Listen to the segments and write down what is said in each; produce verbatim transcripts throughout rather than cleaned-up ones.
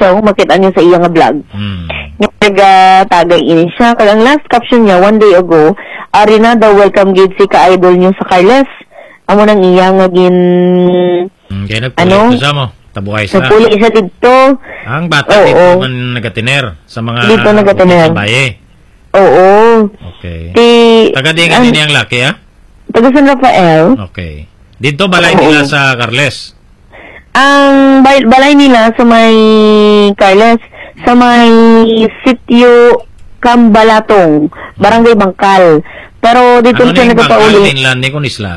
siya, kung makita niyo sa iyang vlog. Hmm. Yung taga-tagay ini siya. Kaya ang last caption niya, one day ago, ari na daw, welcome gid si ka-idol niyo sa Carles. Amo nang iya nga gin... Hmm, kaya nagpulit ano? sa mo. Tabuhay sa. Napuli isa dito. Ang bata Oo, dito oo. man nagatiner sa mga Dito nagatiner. sa baye. Oo. Okay. Ti... Taga di nga ang- din yung laki, ha? Taga San Rafael. Okay. Dito balay Oo. nila sa Carles. Ang bay- balay nila sa may Carles, sa may sitio Cambalatong, Barangay Bangkal. Pero dito Ano siya na yung bangkal, nagpauli. mainland ni kung isla?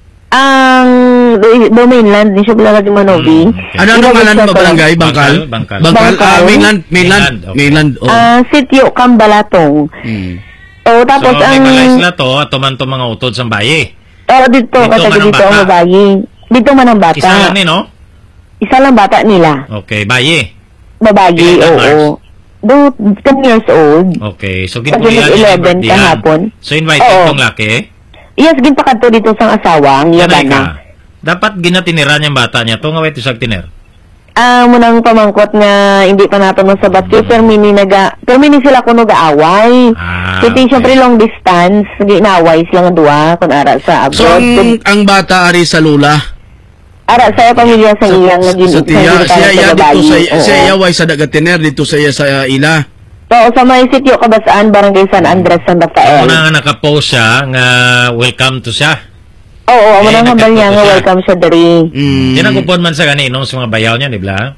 Ang do- domainland, di siya pala di Manovi. Hmm, okay. Ano ang pangalan mo barangay? Bangkal? Bangkal. Bangkal. Bangkal. Ah, mainland. Mainland. Mainland, okay. Mainland. Oh. Ah, sitio Cambalatong. Hmm. O, tapos So, may ang... balay sila to, at tuman to mga utod sa baye. Oh, dito, Dito kasi man ang dito ang bata. babayi. Dito man ang bata. Isa lang ni, no? Isa lang bata nila. Okay, baye. Babayi, Ilan ang oo. Do, ten years old. Okay, so Kasi ginpulihan eleven kahapon. So invited Oo. tong laki. Yes, ginpakadto dito sang asawa, ang Yanay yabana. ka. Dapat ginatinira niyang bata niya. Ito nga wait isang tiner. Ah, munang pamangkot nga hindi pa nato masabat kay pero mini naga, pero mini sila kuno gaaway. Ah, Kasi okay. syempre long distance, ginaaway sila nga duwa kun ara sa So, abroad. ang, ang bata ari sa lula. Ara sa pamilya sa iyang Sa, naging sa tiya, siya iya dito sa siya iya way sa dagatiner dito sa iya sa ila. So, sa may sitio Kabasaan, Barangay San Andres, San Rafael. Una nga nakapost siya nga welcome to siya. Oo, amo Eh, nang hambal niya nga nagkatuto siya. welcome siya diri. Mm. Tinagupon man sa ganino sa mga bayaw niya, di ba?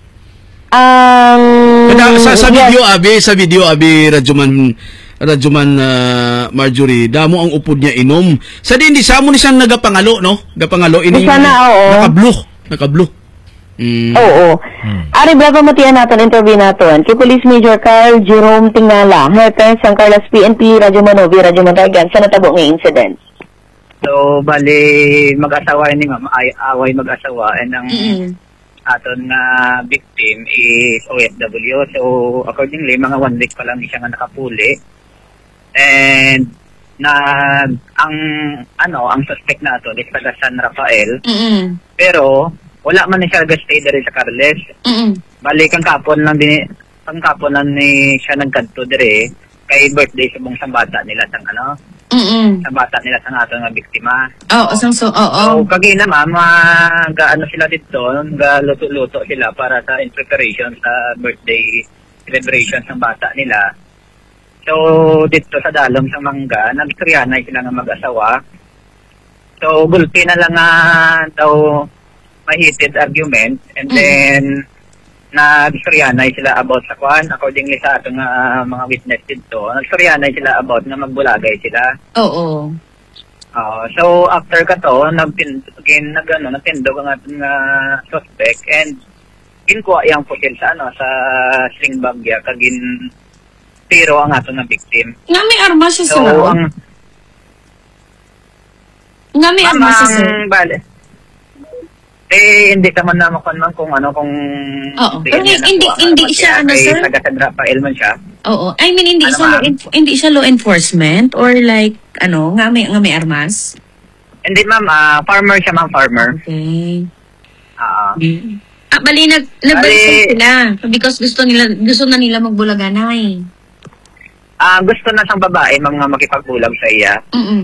Ang Kada, sa, sa yes. video abi, sa video abi Radyoman Radyoman uh, Marjorie, damo ang upod niya inom. Sa di hindi sa mo ni siyang nagapangalo, no? Gapangalo ini. Sana, oo. Nakablo, nakablo. Mm. Oo. Hmm. Ari, bravo matiyan natin, interview natin. Kay Police Major Carl Jerome Tingala, Hepe, San Carlos P N P, Radyo Manovi, Radyo Mandagan, sa natabo ng incident. So, bali, mag-asawa ni ma'am, ay away mag-asawa, and ang Mm-hmm. aton na victim is O F W. So, accordingly, mga one week pa lang siya nga nakapuli. And, na, ang, ano, ang suspect nato is taga San Rafael. Mm-hmm. Pero, wala man na siya nag-stay diri sa Carles. Mm-hmm. Bali, kang kapon lang din, kang kapon lang ni siya nagkanto diri kay birthday sa buong sambata nila sang ano, Mm-hmm. sa bata nila sa ato nga biktima. Oo, sang so, oo. So, kagina ma'am, ah, gaano sila dito, galuto-luto sila para sa in preparation sa birthday celebration ng bata nila. So, dito sa dalom sa Mangga, nagsuryanay sila nga mag-asawa. So, gulpi na lang nga daw may heated argument, and then nagsuryanay sila about sa kwan, accordingly sa atong uh, mga witness dito, nagsuryanay sila about na magbulagay sila. Oo. Uh, so, after kato, nagpindog, nag, ano, nagpindog ang ating uh, suspect, and ginkuha yung pusil sa, ano, sa sling bag ya, kagin tiro ang ato na victim. Nga may armas siya So, sa laro. ang Nga may armas siya sa ang bale, eh, hindi ka man naman kung, kung ano, kung Oo. hindi, Hindi- niya hindi- nakuha ang hindi armas siya, niya, ano, kay sir? taga San Rafael man siya. Oo. I mean, hindi Ano, siya law, ma'am? enf- hindi siya law enforcement or like, ano, nga may, nga may armas? Hindi ma'am, ah, farmer siya ma'am, farmer. Okay. Ah, Ah, bali, nag, nagbalik Bali- sila. Because gusto nila, gusto na nila magbulaganay. ah, gusto na sang babae, ma'am, nga makipagbulag sa iya. Mm-mm.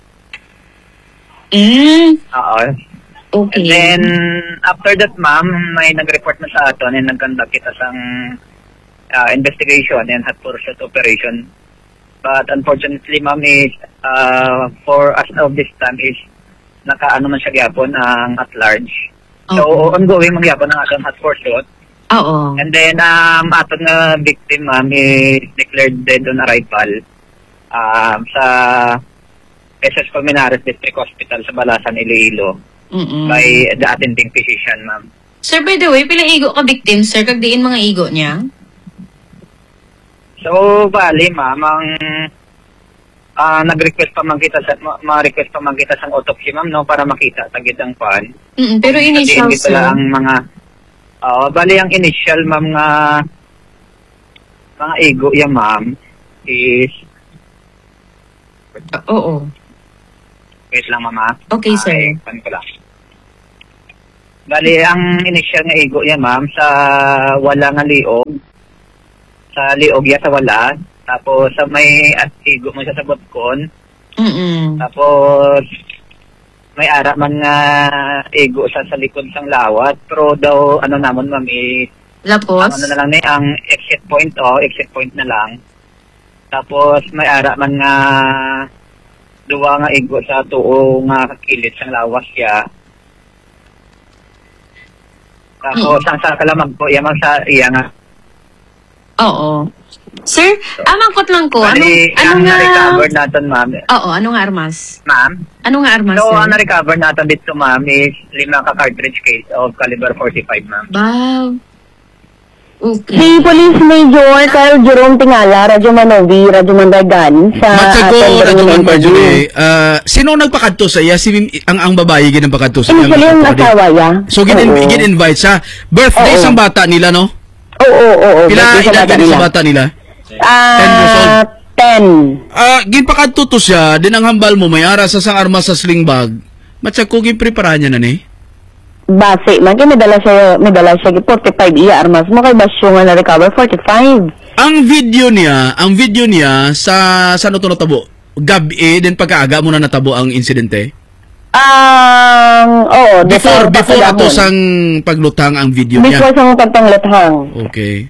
Mm. Oo. Okay. And then, after that, ma'am, may nag-report na sa aton and nag-conduct kita sang uh, investigation and hot pursuit operation. But unfortunately, ma'am, is, uh, for as of this time is, naka-ano man siya gyapon ang at large. So, Okay. ongoing mangyapon ang aton hot pursuit. Oo. And then, um, aton nga victim, ma'am, is declared dead on arrival um, sa S S Colmenares District Hospital sa Balasan, Iloilo Mm-mm. by the attending physician, ma'am. Sir, by the way, pila igo ka victim, sir? Kag diin mga igo niya? So, bali, ma'am, ang ah, nag-request pa man kita sa ma- ma-request pa man kita sa autopsy, ma'am, no, para makita tagid ang pan. Mm-mm. Pero initial, Kasi sir. pala ang mga ah, bali ang initial, ma'am, nga mga ego yan, ma'am, is Ah, oo. wait lang, mama. Okay, sir. Ay, pan ko lang. Bali, ang initial nga igo niya, ma'am, sa wala nga liog. Sa liog ya sa wala. Tapos sa may at igo mo siya sa botkon. Mm-mm. Tapos may ara man nga igo sa sa likod sang lawat. Pero daw, ano namon, ma'am, eh, Lapos? ano na lang ni, ang exit point, oh, exit point na lang. Tapos may ara man nga duwa nga igo sa tuo nga kakilid sang lawas ya. Tapos Mm. ang sa kalamag po, iya man sa iya nga. Oo. Sir, amangkot lang ko. Anong, Bali, ano ang nga... na-recover natin, ma'am. Oo, ano nga armas? Ma'am? Ano nga armas, So, sir? ang na-recover natin dito, ma'am, is lima ka cartridge case of caliber forty-five, ma'am. Wow. Okay. Si Police Major Carl Jerome Tingala, Radyo Manovi, Radyo Mandagan, sa Matsago, ating Radyo Man interview. Marjorie, ah, sino nagpakadto sa iya? Si, ang, ang babae, ginagpakadto sa iya? Initially yung asawa ya. So, gin- Oo. gin-invite sa birthday Oo. sang bata nila, no? Oo, oo, oo. Pila Birthday sa edad bata gani sa nila. bata nila? ten years old. Ah, ten. Ah, ginpakadto to siya, din ang hambal mo, may ara sa sang armas sa sling bag. Matsago, ginprepara niya na ni? Base, man kay may dala siya, may dala siya forty-five iya armas mo kay basyo nga na-recover forty-five. Ang video niya, ang video niya sa sa ano to natabo? Gabi din pagkaaga mo na natabo ang insidente. Ang, oo, Before pa before sa ato dahon. sang paglutang ang video niya. Before sang pagpanglathang. Okay.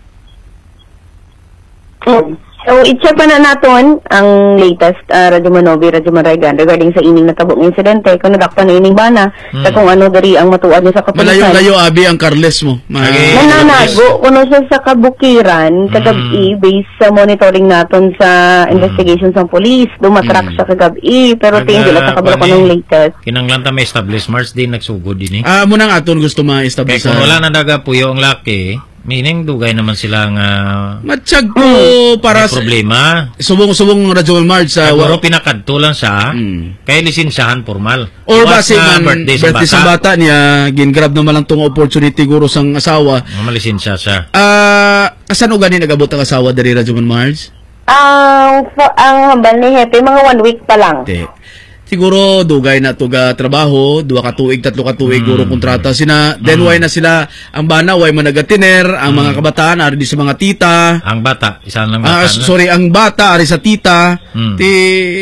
Mm. So, i-check pa na naton ang latest uh, Radyo Manovi, Radyo Maraygan regarding sa ining natabong insidente. Kung nadakpan na ining bana, Hmm. sa kung ano dari ang matuad niya sa kapulisan. Malayo-layo abi ang Carles mo. Ma- Okay. Nananago, kuno siya sa kabukiran, kagabi, based sa monitoring naton sa investigation sa police. Dumatrack Mm. siya kagabi, pero Aga, tingin sila sa kabalo ko bali. nung latest. Kinanglan ta may establish Mars din nagsugod din eh. Ah, mo nang aton gusto Kaya ma-establish. kung wala na daga puyo ang laki, meaning dugay naman sila nga Matsyag ko para may sa problema. subong-subong Radyo March sa Siguro pinakadto lang siya, Mm. kaya lisensyahan formal. or Iwas base na man birthday sa birthday sa bata niya, gingrab naman lang tong opportunity guro sang asawa. Malisensya siya. Ah, kasano gani nagabot ang asawa diri Radyo March? Ang, ang hambal ni Hepe, mga one week pa lang. Te. Siguro dugay na tuga trabaho, duha ka tuig, tatlo ka tuig Mm. guro kontrata sina. Then why na sila ang bana, why man nagatiner, ang mga kabataan ari di sa mga tita. Ang bata, isa lang Ah, bata. na. sorry, ang bata ari sa tita. Mm. Ti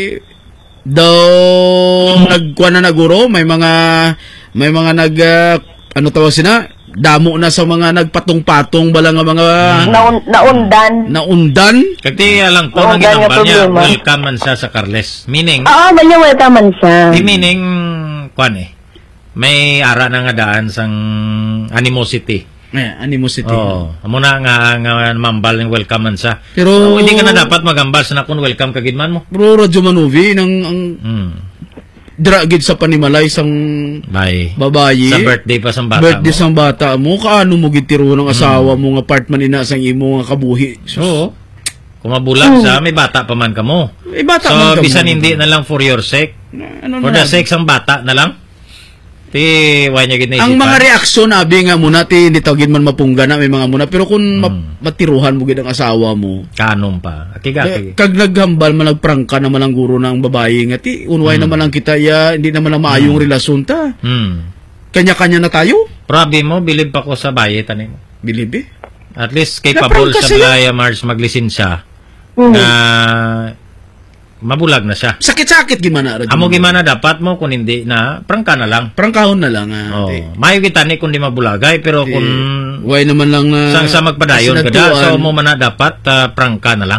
daw nagkuha na naguro, may mga may mga nag ah, ano tawag sina? Damo na sa mga nagpatong-patong bala nga mga Naun, naundan. naundan. Kagti lang ko Oo, nang ganyan ginambal niya, problema. welcome man siya sa Carles. Meaning, Oo, banya welcome man siya. di meaning, kwan eh, may ara na nga daan sang animosity. Eh, animosity. Oo. Amo na nga, nga mambal ng welcome man siya. Pero So, hindi ka na dapat magambal sa nakon welcome kagidman mo. Bro, Radyo Manovi, nang ang Hmm. dragid sa panimalay sang Bye. babayi. Sa birthday pa sang bata birthday mo. sang bata mo. Kaano mo gitiro ng asawa mo nga apartment ina sang imo nga kabuhi. Oo. Kung mabulag siya, may bata pa man ka mo. Eh, bata So, man ka bisan mo. hindi na lang for your sake. Ano For na? the sake sang bata na lang. Ti, why niya ginaisipan? Ang mga reaksyon abi nga muna ti hindi tawagin man mapungga na may mga muna pero kung Hmm. ma- matiruhan mo gid ang asawa mo. Kanom pa. Eh, Akigaki. kag naghambal man nagprangka naman ang guro ng babae nga ti unway Hmm. naman lang kita ya hindi naman ang maayong relasyon ta. Hmm. Kanya-kanya na tayo. Probi mo, bilib pa ko sa baye, tanin mo. Believe eh. At least capable Naprangka sa siya. Blaya Mars maglisensya Mm. na mabulag na siya. Sakit-sakit gimana ra. Amo gimana dapat mo kung hindi na prangka na lang. Prangkahon na lang ah. Oh, ti. mayo kita ni kundi mabulagay pero kung Why naman lang na sang sa magpadayon ka da, so mo man na dapat ah, prangka na lang.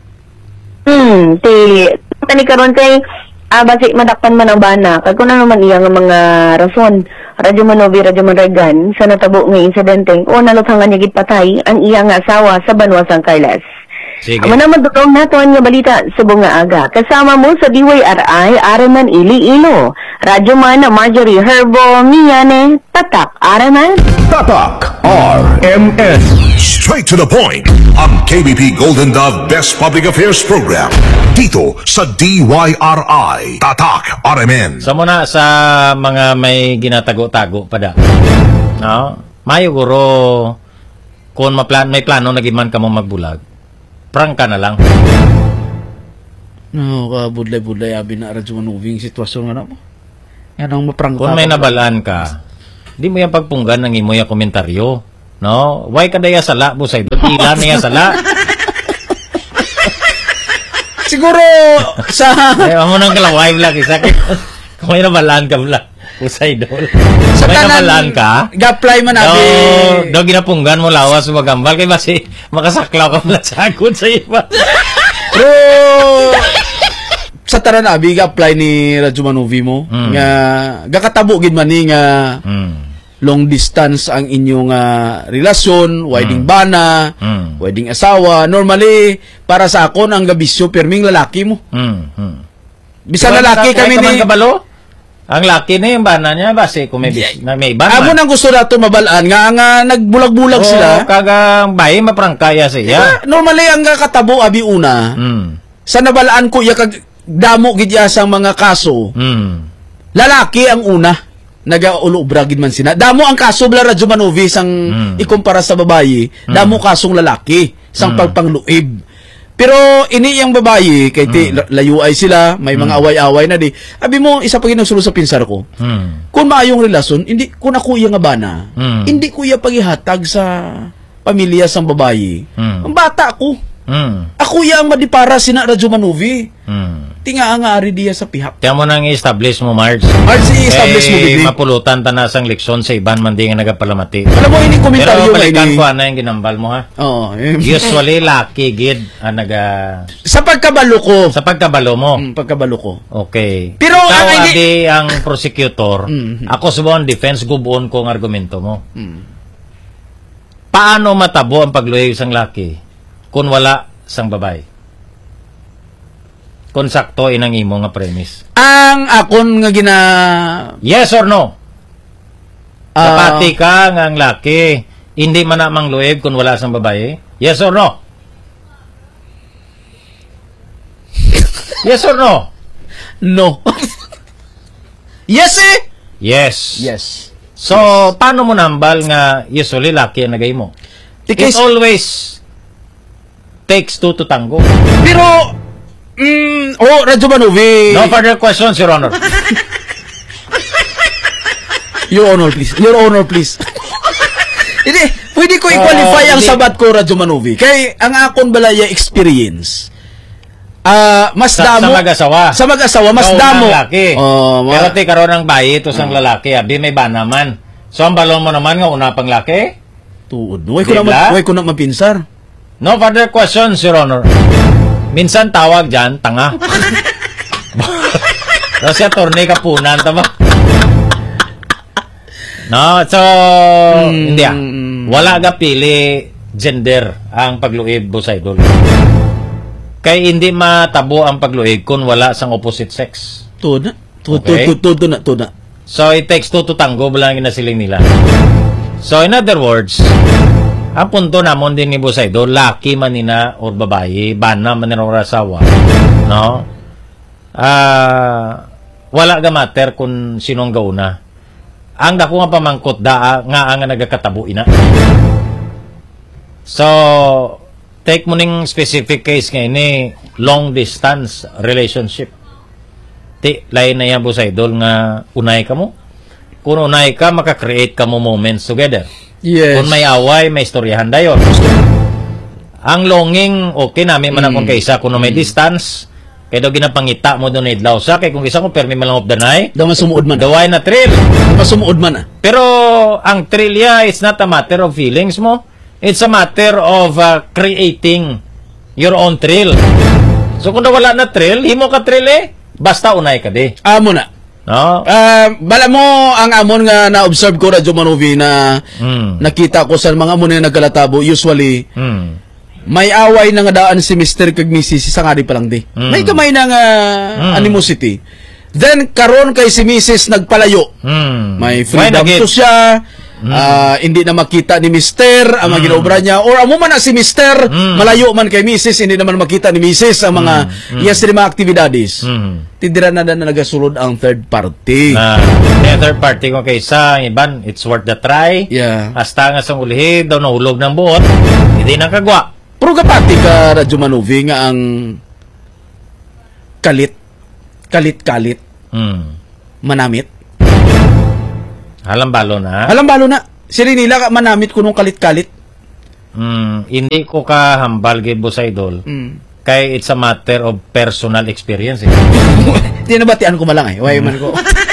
Hmm, ti, tani karon kay, ah, basi madakpan man ang bana, kag kung ano man iya nga mga rason, Radyo Manovi, Radyo Mandagan, sa natabo nga insidente, o nalutangan niya gid patay, ang iya nga asawa sa Banwa San Carles. Sige. Amo na madutong naton nga balita subong nga aga. Kasama mo sa D Y R I, Araman Iloilo. Radyo man Marjorie Herbo, Miyane, Tatak, Araman. Tatak R M N. Straight to the point. Ang K B P Golden Dove Best Public Affairs Program. Dito sa D Y R I. Tatak R M N. So muna sa mga may ginatago-tago pa da. No? Mayo guro kung maplan may plano na giman ka mo magbulag. Prangka na lang. No, ka budlay-budlay abi na Radyo Manovi sitwasyon nga na mo. Yan ang maprangka. Kung may nabalaan ka, Di mo yan pagpunggan ng imo yung komentaryo. No? Why ka daya sala, busay? Tila na yan sala. Siguro, sa... Eh, amo nang kalaway vlog. Isa kung may nabalaan ka vlog. Busay dol. Sa May tanan, nabalaan ka? ga-apply man Do, abi. do ginapunggan mo lawas mo magambal. Kaya basi makasaklaw ka pala sagod sa iba. Pero, sa tanan abi, ga-apply ni Radyo Manovi mo. Mm. Nga, gakatabo gid man ni nga Mm. long distance ang inyong ah, relasyon, wedding bana, Mm. wedding asawa. Normally, para sa akon, ang gabisyo, perming lalaki mo. Mm. Mm. Bisa lalaki kami ni... kabalo? Ang laki na yung bana niya basi kung may, bis, na may iba Amo man. nang gusto nato mabalaan nga nga nagbulag-bulag Oo, sila. kagang bayi maprangkaya siya. Ah, normally ang katabo abi una. Mm. Sa nabalaan ko ya kag damo gid ya sang mga kaso. Mm. Lalaki ang una. Nagaulo-bragid man sina. Damo ang kaso bla Radyo Manovi sang Mm. ikumpara sa babayi. Damo kasong lalaki sang Mm. pagpangluib. Pero ini yung babayi kay ti Mm. layo ay sila, may mga away-away na di. Abi mo isa pa ginagsulo sa pinsar ko. Mm. Kung maayong relasyon, hindi kung ako iya nga bana, Mm. hindi ko iya pagihatag sa pamilya sang babayi. Mm. Ang bata ko. Mm. Ako iya ang madipara sina Radyo Manovi. Mm. Tinga nga ari diya sa pihak. Kaya mo nang i-establish mo, Marge. Marge, i-establish mo, Eh, Bibi. mapulutan tanasang leksyon sa iban man di nga nagapalamati. Alam mo, ini Pero komentaryo nga balikan ini. ko ana yung ginambal mo, ha? Oo. eh. Usually, laki gid ang naga... Sa pagkabalo ko. Sa pagkabalo mo. Mm, pagkabalo ko. Okay. Pero Ikaw, ang hindi- Adi, ang prosecutor, Mm. ako subon defense, gubuon ko ang argumento mo. Mm. Paano matabo ang pagluhay sang laki kung wala sang babae? Kung sakto inang imo nga premise. Ang akon nga gina... Yes or no? ah, Kapati ka nga ang laki, hindi man na mangluib kung wala sang babae? Yes or no? Yes or no? no. yes eh! Yes. Yes. So, paano mo nambal nga usually laki ang nagay mo? It Because, always takes two to tango. pero, mm, oh, Radyo Manovi. No further questions, Your Honor. Your Honor, please. Your Honor, please. Hindi, pwede ko i-qualify Oh, ang hindi. sabat ko, Radyo Manovi. Kay, ang akon balaya experience, ah mas Sa, sa damo... mag-asawa. Sa mag-asawa, mas Ikaw damo. ang laki. Oh, Pero ma- ti karon ang bayi, ito sang lalaki. Abi may ba naman. So, ang balon mo naman nga una pang laki? tuod. Huwag ko na, Bigla? ma- huwag ko na mapinsar. No further questions, Your Honor. Minsan tawag dyan, tanga. No, siya torne kapunan, tama? No, so, hindi ah. Wala ga pili gender ang pagluib, Boss Idol. Kay hindi matabo ang pagluib kung wala sang opposite sex. Tuod na. Tuod, Okay. tuod, tuod, tuod na, tuod na. So, it takes two to tango, bilang ginasiling nila. So, in other words, ang punto namon din ni Boss Idol, laki man nina or babae, bana man nina or asawa, no? Ah, wala ga matter kung sinong gauna. Ang dako nga pamangkot da nga ang nagakatabo ina. So, take mo ning specific case nga ini, long distance relationship. Ti, lain na yan, Boss Idol, nga unay ka mo. Kung unay ka, makakreate ka mo moments together. Yes. Kung may away, may istoryahan dayon. Ang longing, okay namin man akong kaisa. Kung may distance, kaya daw ginapangita mo doon idlaw sa. Kaya kung isa ko, permi malang of the night, Daw masumuod man. daway na thrill. Masumuod man ah. Pero, ang thrill ya, it's not a matter of feelings mo. It's a matter of uh, creating your own thrill. So, kung wala na thrill, himo ka thrill eh. Basta unay ka di. Amo na. No? Ah, bala mo ang amon nga na-observe ko Radyo Manovi na Mm. nakita ko sa mga amon na nagkalatabo usually Mm. may away na nga daan si Mister kag Missus sa ngari pa lang di. Mm. May kamay na nga Mm. animosity. Then karon kay si Missus nagpalayo. Mm. May Why freedom nagit? to siya. Ah, hindi na makita ni Mister ang mga ginaobra niya or amo man na si Mister Mm. malayo man kay Missus hindi naman makita ni Missus ang mga yes ni mga aktibidades. Mm. Tidira na na nagasulod ang third party. Na uh, third party ko kaysa iban, it's worth the try. Yeah. Hasta nga sa ulihid, daw nahulog ng buot, hindi na kagwa. Pero kapati ka, Radyo Manovi, nga ang kalit, kalit-kalit, Mm. manamit. Halambalo na. Halambalo na. Sila nila ka manamit ko nung kalit-kalit. Mm, hindi ko ka hambal gid boss idol. Mm. Kay it's a matter of personal experience. Eh. Tinabatian ko malang eh. Why man ko.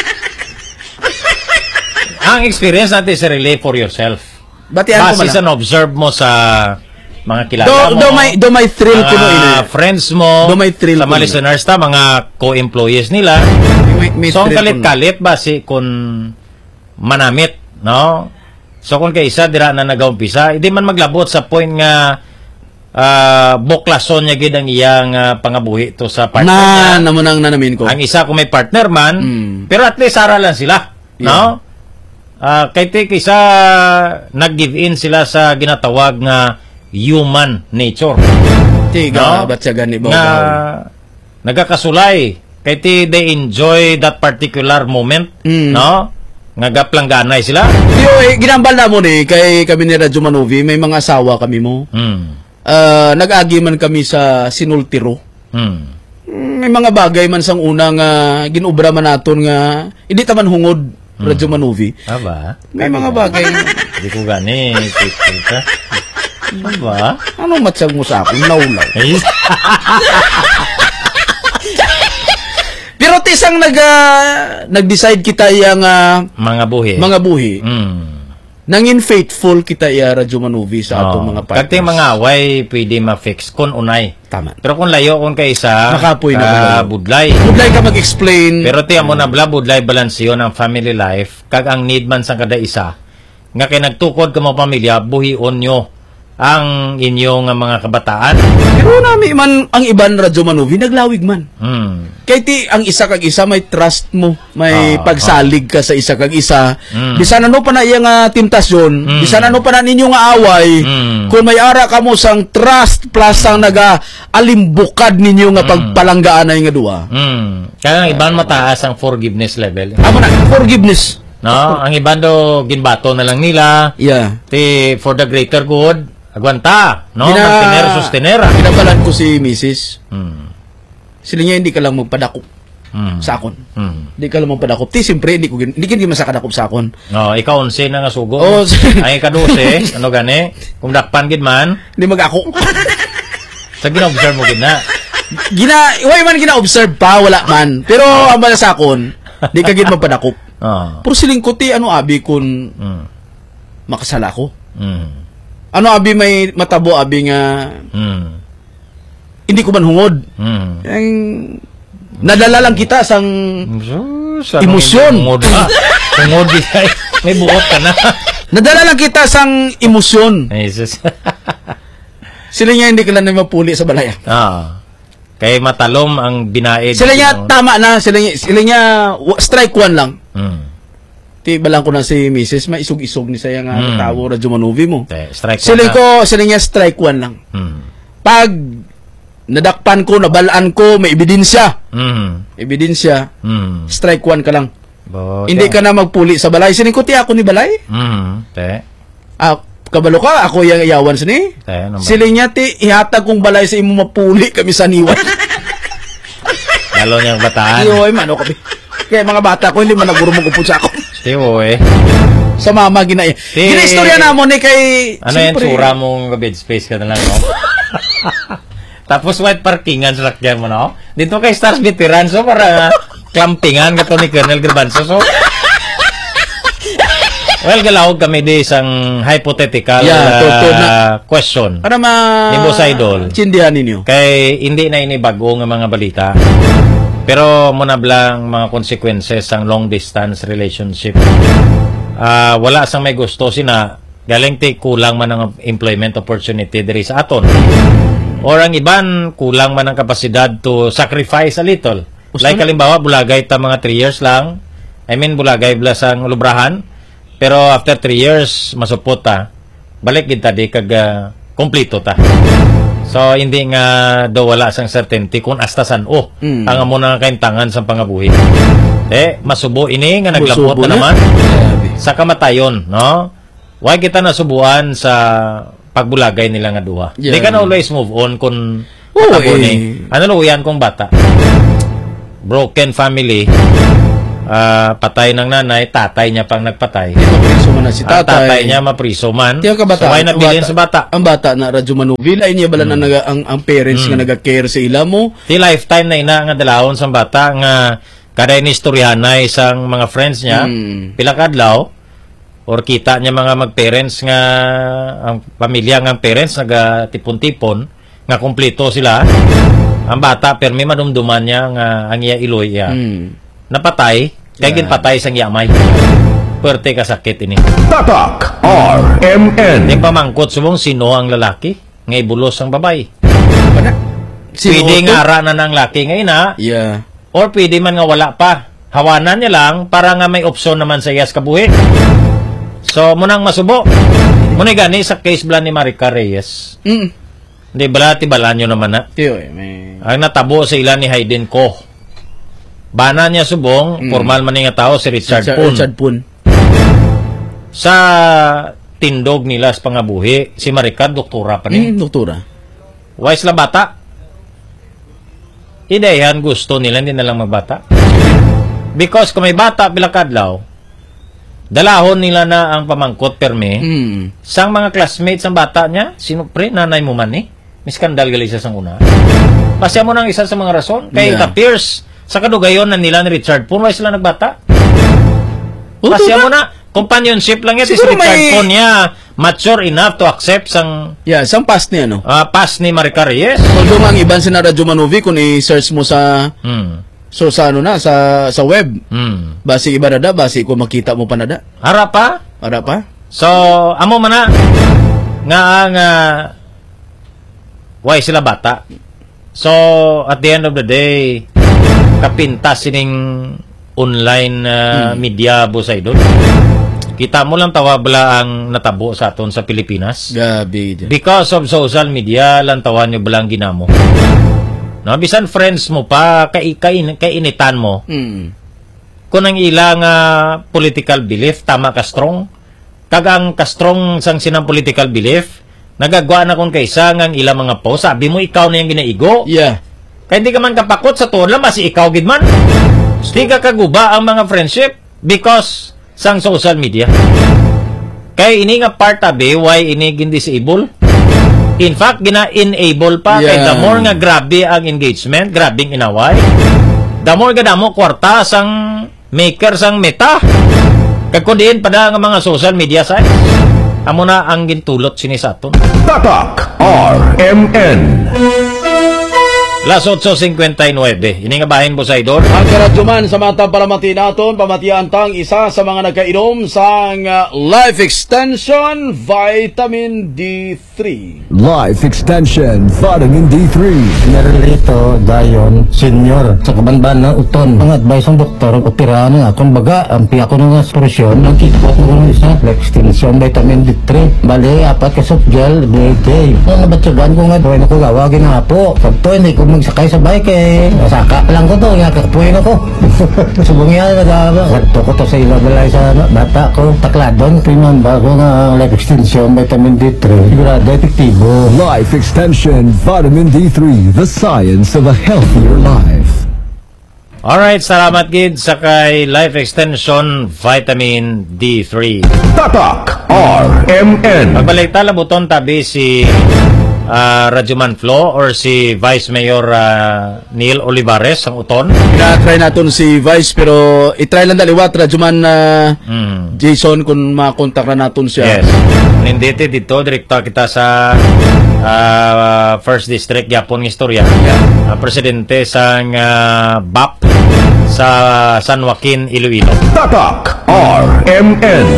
Ang experience natin is relay for yourself. Batian ko Base malang. sa observe mo sa mga kilala Do, mo. do may do may thrill ko no mga ina. friends mo. Do may thrill sa ko mga na. listeners ta, mga co-employees nila. May, may So, ang thrill ko na. kalit-kalit base kung manamit, no? So, kung kaysa, dira na nag-umpisa, hindi man maglabot sa point nga uh, buklason niya gid ang iyang uh, pangabuhi to sa partner niya. Na naman ang nanamin ko. Ang isa kung may partner man, Mm. pero at least ara lang sila, no? Ah, kay te kaysa nag-give in sila sa ginatawag nga human nature. Tiga, No? ba't siya gani ba? Na nagakasulay kay ti they enjoy that particular moment, Mm. no? Nga gaplang-ganay sila. Yo, eh, ginambal na mo ni kay kami ni Radyo Manovi, may mga asawa kami mo. Mm. Ah, nag-agi man kami sa sinultiro. Mm. May mga bagay man sang unang uh, ginubra man naton nga hindi taman hungod Radyo Manovi. Aba? May mga bagay. Hindi ko gani. Kita. Aba? Anong matsag mo sa akin? Naulaw. Ay, Pero tisang nag ah, nag-decide kita yang ah, mga buhi. mga buhi. Mm. Nangin faithful kita iya Radyo Manovi sa atong mga partners. Kagting mga away, pwede ma-fix kung unay. Tama. Pero kung layo kung kaysa, Nakapoy na ka budlay. budlay. Budlay ka mag-explain. Pero tiyan mo na bla, budlay balansyon ang family life, kag ang need man sa kada isa. Nga kay nagtukod ka mga pamilya, buhion nyo ang inyong uh, mga kabataan. Pero nami man ang iban Radyo Manovi naglawig man. Hmm. Kay ti ang isa kag isa may trust mo, may Ah, pagsalig ka sa isa kag isa. Mm. Bisan ano pa na iya nga temptasyon, Mm. bisan ano pa na ninyo nga away, Mm. kung may ara ka mo sang trust plus ang naga alimbukad ninyo nga pagpalanggaan ay nga duwa. Hmm. Kaya ang iban mataas ang forgiveness level. Amo na forgiveness. No? Ang iban do ginbato na lang nila. Yeah. Ti for the greater good, agwanta, no? Gina- Mantenero sustenera. Kinabalan ko si missus. Hmm. Sila niya hindi ka lang magpadakop Hmm. sa akon. Hmm. Hindi ka lang magpadakop. Ti siyempre hindi ko gin- hindi kin masakadakop sa akon. No, ikaw onse na nga sugo. Oh, Ay kadose, ano gani? Kung dakpan gid man, Hindi mag-ako. sa gina-observe mo gid na. Gina, way man gina-observe pa, wala man. Pero ang bala sa akon, di ka gid magpadakop. Oh. Pero siling ko ti, ano abi kun Mm. makasala ko? Mm. Ano abi may matabo abi nga Mm. hindi ko man hungod. Mm. Ang nadala lang kita sang Sus, Emosyon. Tungod ha. Tungod di kay may buot ka na. nadala lang kita sang emosyon. Ay, sus. Sila niya hindi ka lang na mapuli sa balaya. Ah. Kay matalom ang binaid. Sila niya tama na, sila niya, sila niya wa- strike one lang. Mm. Ti balang ko na si missus maisog-isog ni saya nga Mm. tawo Radyo Manovi mo. Te, strike Sila one na. ko, sila niya strike one lang. Mm. Pag nadakpan ko, nabalaan ko, may ebidensya. Mm. Ebidensya, Mm. strike one ka lang. Bo, Hindi ka na magpuli sa balay. Sinikuti ako ni balay. Mm. Te. Ah, kabalo ka, ako yung iyawan sini. Te, ano ba? Sila niya ti, ihatag kong balay sa imo mapuli kami sa niwan. Lalo niyang bataan. Iyo, ay mano kami. Kaya mga bata ko, hindi man nagurumong upod sa ako. Tiwo eh. Sa mama, ginaya. Ti- Gina-istorya na mo ni kay... Ano yan, tsura mong bed space ka na lang, no? Tapos white parkingan sa lakyan mo, no? Dito kay Stars Veteran, so para clampingan ka to ni Colonel Garbanzo, so... Well, galawag kami di isang hypothetical Yeah, to- to uh, na- question. Para ma... Ni Boss Idol. Chindihan ninyo. Kay hindi na inibago ng mga balita. Pero muna blang mga consequences ang long distance relationship. Ah, wala sang may gusto sina galing ti kulang man ang employment opportunity diri sa aton. Or ang iban kulang man ang kapasidad to sacrifice a little. Like kalimbawa bulagay ta mga three years lang. I mean bulagay bla sang lubrahan. Pero after three years masupot ta. Balik gid ta di kag uh, kompleto ta. So, hindi nga daw wala sang certainty kung asta san o Mm. ang amo na kaintangan sa pangabuhi. Eh, masubo ini nga naglapot Musubo na na. naman Grabe. sa kamatayon, no? Why kita nasubuan sa pagbulagay nila nga duha? Yeah. Di ka na always move on kung Oo, matabo eh. ni. Ano lo yan kung bata? Broken family. ah, patay ng nanay, tatay niya pang nagpatay. Mapriso man na si Ang tatay. tatay niya mapriso man. Tiyo ka bata. So, why nabilin sa bata? Ang bata na radyo manuvi. Lain niya bala na naga, ang, ang parents nga naga-care sa ila mo. Di lifetime na ina nga dalawon sa bata nga kada inistoryahan na isang mga friends niya, Mm. pila kadlaw, or kita niya mga mag-parents nga, ang pamilya nga parents, nagatipon-tipon, nga kumpleto sila. Ang bata, permi madumduman niya nga ang iya iloy iya. Mm. Napatay, kaya Yeah. ginpatay sang yamay. Pwerte kasakit ini. Tatak R M N. Di pamangkot subong sino ang lalaki, nga ibulos ang babae. Sino Pwede to? nga ara na ng laki ngayon ha, Yeah. or pwede man nga wala pa. Hawanan niya lang para nga may opsyon naman sa iyas kabuhi. So, munang masubo. Muna gani sa case blan ni Maricar Reyes. Mm. Hindi bala, tibalan nyo naman na. Tiyo eh, may... Ang natabo sa ilan ni Hayden Ko. Bana niya subong, Mm. formal man nga tao, si Richard Richard, Poon. Richard Poon. Sa tindog nila sa pangabuhi, si Maricar, doktora pa niya. Mm, doktora. Wise la bata. Ideyan, gusto nila, hindi na lang magbata. Because kung may bata, bilakadlaw, dalahon nila na ang pamangkot perme, Mm. sang mga classmates ng bata niya, sino pre, nanay mo man eh, may skandal gali siya sang una. Pasya mo ng isa sa mga rason, kaya Yeah. it appears, sa kadugayon na nila ni Richard Poon, why sila nagbata? Oh, Pasya diba? mo na, companionship lang yan, si Siguro Richard may- Poon niya, mature enough to accept sang Yeah, isang past niya, no? uh, pass ni Maricar Reyes. Although nga ang iban si Radyo Manuvi, kung i-search mo sa, Hmm. so sa ano na, sa, sa web, Hmm. basi iba na da, basi kung makita mo pa na da. Harap pa? Ara pa? So, amo man na nga ang uh, why sila bata. So, at the end of the day, kapintas sining online uh, media busay doon. Kita mo lang tawa bala ang natabo sa aton sa Pilipinas. Gabi. dyan. Because of social media, lang tawa nyo balang ginamo. No, bisan friends mo pa, kay, kay, kainitan mo, Mm. kung ang ilang uh, political belief, tama ka strong, kagang ka strong sang sinang political belief, nagagawa na kung kaysa ng ilang mga post, sabi mo ikaw na yung ginaigo, Yeah. kaya hindi ka man kapakot sa tuon lang, masi ikaw gid man. Di ka kaguba ang mga friendship because sang social media. Kaya ini nga part abi, why ini gindisable? In fact, gina-enable pa, kaya Yeah. the more nga grabe ang engagement, grabing inaway, the more gada mo kwarta sang maker sang meta. Kagkudiin pada nga mga social media sites. Amo na ang gintulot sinisaton. Tatak R M N. Las eight fifty-nine. Ini nga bahin po sa idol. Ang karadyoman sa matang palamati naton, pamatian tang isa sa mga nagkainom sa uh, Life Extension Vitamin D three. Life Extension Vitamin D three. Narelito dayon senior sa kabanban na uton. Ang advice ng doktor, operahan nga. Kung baga, ang piya ko nga porosyon, nagkikot ko ng isa, Life Extension Vitamin D three. Bali, apat ka soft gel, D A K. Ang nabatsugan ko nga, tuwin ako gawagin nga po. Pagto, hindi ko magsakay sa bike eh. Nasaka lang ko to, nga kakpuin ako. Subong yan, nagaba. Sakto ko to sa ilang balay sa ano, bata ko. Takladon, pinon ba ko nga Life Extension Vitamin D three. Sigurado, epektibo. Life Extension Vitamin D three. The science of a healthier life. Alright, salamat gid sa kay Life Extension Vitamin D three. Tatak R M N. Pagbalik tala buton tabi si uh, Radyoman Flo or si Vice Mayor uh, Neil Olivares ang uton. Ina-try natin si Vice, pero itry lang daliwat, Radyoman na Mm. Jason, kung makontak na natin siya. Yes. Ninditi dito, direkta kita sa uh, First District Yapon ng Istorya. Uh, presidente sang uh, B A P sa San Joaquin, Iloilo. Tatak R M N.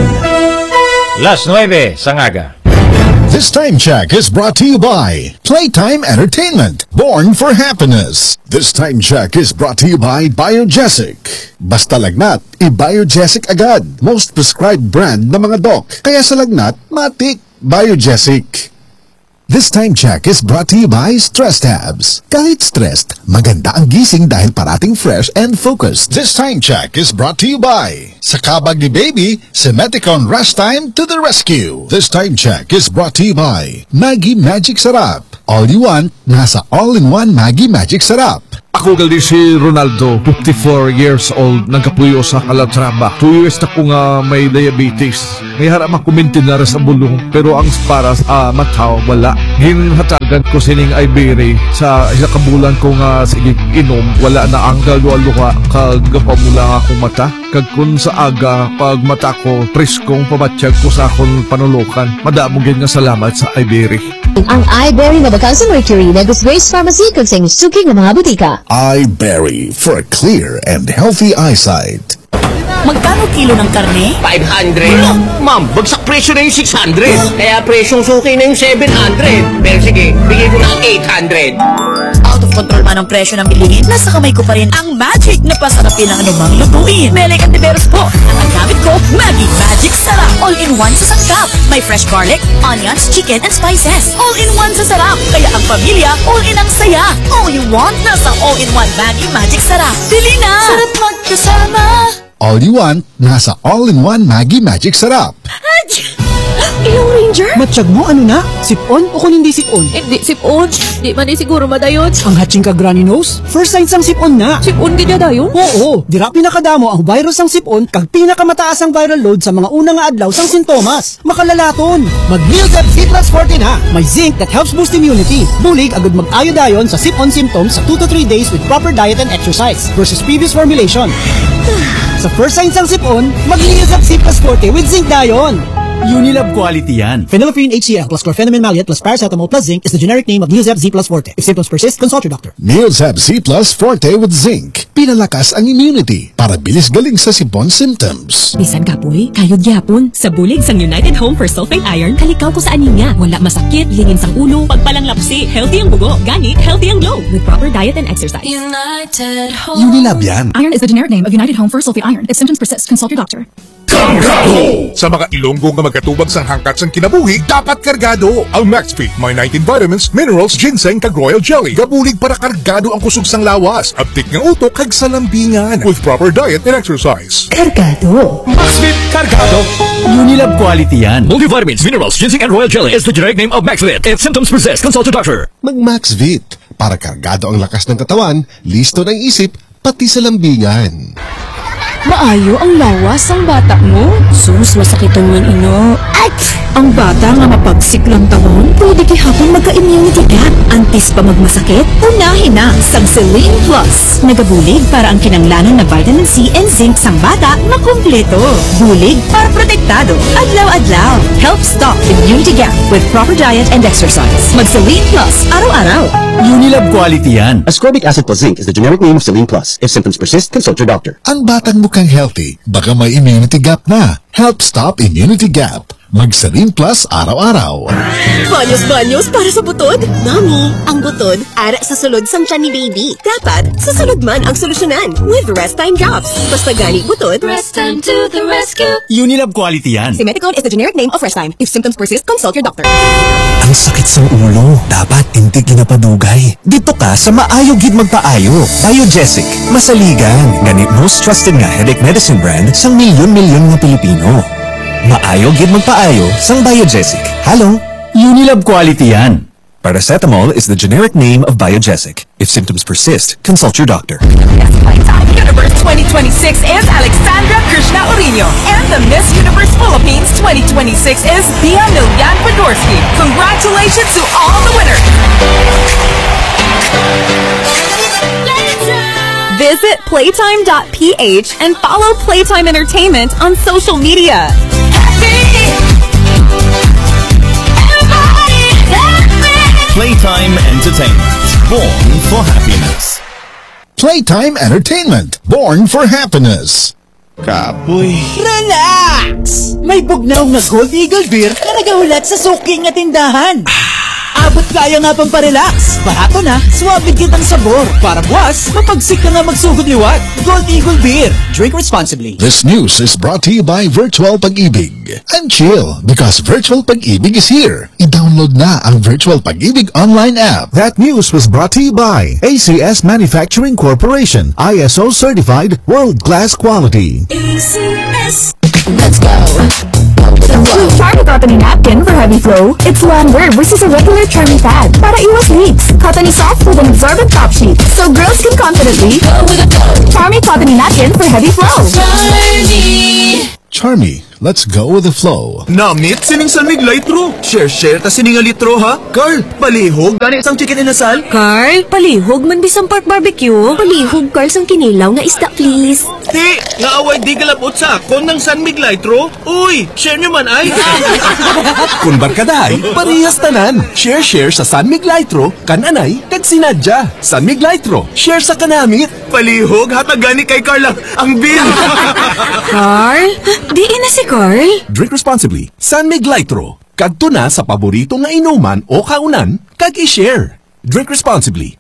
Las nueve sa ngaga. This time check is brought to you by Playtime Entertainment, born for happiness. This time check is brought to you by Biogesic. Basta lagnat, i-Biogesic agad. Most prescribed brand ng mga doc. Kaya sa lagnat, matik, Biogesic. This time check is brought to you by Stress Tabs. Kahit stressed, maganda ang gising dahil parating fresh and focused. This time check is brought to you by Sa kabag ni Baby, Semeticon Rest Time to the rescue. This time check is brought to you by Maggie Magic Sarap. All you want, nasa all-in-one Maggie Magic Sarap. Ako gali si Ronaldo, fifty-four years old, nagkapuyo sa Calatrava. Two years na ko nga may diabetes. May harap ako maintinara sa bulong, pero ang para sa uh, mataw, wala. Ginhatagan ko sining Iberia sa isa kabulan ko nga sige inom, wala na ang galuwa-luwa, kagapamula akong mata. Kag kun sa aga, pag mata ko, preskong pamatsyag ko sa akong panulukan. Madamong nga salamat sa Iberia. Ang iBerry na bagang sa Mercury na Grace Pharmacy kung sa suking ng mga butika. iBerry for a clear and healthy eyesight. Magkano kilo ng karne? five hundred. Ma'am, bagsak presyo na yung six hundred. Kaya presyong suki na yung seven hundred. Pero sige, bigay ko na ang eight hundred. Out of control man ang presyo ng bilihin, nasa kamay ko pa rin ang magic na pasarapin ng anumang lutuin. Melek Antiveros po. Ang gamit ko, Maggi Magic Sarap. All-in-one sa sangkap. May fresh garlic, onions, chicken, and spices. All-in-one sa sarap. Kaya ang pamilya, all-in ang saya. All you want, nasa all-in-one Maggi Magic Sarap. Bili na! Sarap magkasama. All you want, nasa all-in-one Maggi Magic Sarap. Iyong Ranger? Matsyag mo, ano na? Sipon o kung hindi sipon? Hindi sipon. Di man di siguro madayon. Ang hatching ka granny nose? First signs ang sipon na. Sipon ganya dayon? Oo, dira pinakadamo ang virus ang sipon kag pinakamataas ang viral load sa mga unang nga adlaw sang sintomas. Makalalaton. Mag-Neosep Z plus forty na. May zinc that helps boost immunity. Bulig agad mag-ayo dayon sa sipon symptoms sa two to three days with proper diet and exercise versus previous formulation. Sa first signs ang sipon, mag-Neosep Z plus forty with zinc dayon. Unilab quality yan. Phenylephrine H C L plus chlorpheniramine maleate plus paracetamol plus zinc is the generic name of Neosep Z plus forte. If symptoms persist, consult your doctor. Neosep Z plus forte with zinc. Pinalakas ang immunity para bilis galing sa sipon symptoms. Bisan kapoy, kayod gyapon. Sa bulig sang United Home for Sulfate Iron, kalikaw ko sa anemia. Wala masakit, lingin sang ulo, pagpalang lapsi, healthy ang bugo, ganit, healthy ang glow. With proper diet and exercise. United Home. Unilab yan. Iron is the generic name of United Home for Sulfate Iron. If symptoms persist, consult your doctor. Kargado! Sa mga Ilonggo nga magkatubag sa hangkat sang kinabuhi, dapat kargado! Ang MaxFit may nineteen vitamins, minerals, ginseng, kag royal jelly. Gabulig para kargado ang kusog sang lawas. Aptik ng utok kag salambingan. With proper diet and exercise. Kargado. MaxFit Kargado. Unilab quality yan. Multivitamins, minerals, ginseng, and royal jelly is the generic name of MaxFit. If symptoms persist, consult your doctor. Mag-MaxVit para kargado ang lakas ng katawan, listo ng isip, pati sa lambingan. Maayo ang lawas ang bata mo. Sus, masakit ang man ino. At ang bata nga mapagsik lang taon, pwede kihapon magka-immunity gap. Antis pa magmasakit, unahin na sang Celine Plus. Nagabulig para ang kinanglanon na vitamin C and zinc sang bata makumpleto. Bulig para protektado. Adlaw-adlaw. Help stop immunity gap with proper diet and exercise. Mag-Celine Plus araw-araw. Unilab quality yan. Ascorbic acid plus zinc is the generic name of Celine Plus. If symptoms persist, consult your doctor. Ang batang mukhang healthy, baka may immunity gap na. Help stop immunity gap. Mag-Celine Plus araw-araw. Banyos-banyos para sa butod? Mami, ang butod, ara sa sulod sang tiyan ni baby. Dapat, sa sulod man ang solusyonan with Rest Time Drops. Basta gani butod, Rest Time to the rescue. Unilab quality yan. Simeticone is the generic name of Rest Time. If symptoms persist, consult your doctor. Ang sakit sa ulo, dapat hindi ginapadugay. Dito ka sa Maayo Gid Magpaayo. Biogesic, masaligan. Ganit most trusted nga headache medicine brand sang milyon-milyon nga Pilipino. Maayo Gid Magpaayo sang Biogesic. Halo? Unilab quality yan. Paracetamol is the generic name of Biogesic. If symptoms persist, consult your doctor. Universe twenty twenty-six is Alexandra Krishna Orino. And the Miss Universe Philippines twenty twenty-six is Pia Milyan Podorski. Congratulations to all the winners! Visit playtime dot p h and follow Playtime Entertainment on social media. Playtime Entertainment. Born for happiness. Playtime Entertainment. Born for happiness. Kapoy. Relax! May bugnaw nga Gold Eagle Beer na nagahulat sa suking nga tindahan. Abot kaya nga pang parelax. Barato na, suwabe kitang sabor. Para buwas, mapagsik ka nga magsugod liwat. Gold Eagle Beer. Drink responsibly. This news is brought to you by Virtual Pag-ibig. And chill, because Virtual Pag-ibig is here. I-download na ang Virtual Pag-ibig online app. That news was brought to you by A C S Manufacturing Corporation. I S O certified, world-class quality. A C S. Let's go. Choose Charmy Cottony Napkin for heavy flow. It's longer versus a regular Charmy pad. Para iwas leaks. Cottony soft with an absorbent top sheet. So girls can confidently go with the flow. Charmy Cottony Napkin for heavy flow. Charmy! Charmy, let's go with the flow. Namit sining sa mig litro. Share share ta sining a litro ha. Carl, palihog gani isang chicken inasal. Carl, palihog man bisang pork barbecue. Palihog, Carl, sang kinilaw nga isda, please. Ti, nga away di galabot sa akon ng San Mig Litro. Uy, share nyo man ay. Kung barkaday, parehas tanan. Share-share sa San Mig Litro, kananay, kag sinadya. San Mig Litro, share sa kanamit. Palihog, hatag gani kay Carl ang, ang bill. Carl, di na si Carl. Drink responsibly. San Mig Litro. Kadto na sa paborito nga inuman o kaunan, kag i-share. Drink responsibly.